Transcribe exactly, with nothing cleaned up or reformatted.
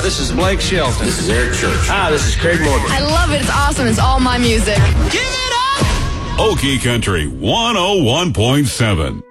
this is Blake Shelton. This is Eric Church. Hi, this is Craig Morgan. I love it. It's awesome. It's all my music. Give it up! Okie Country one oh one point seven.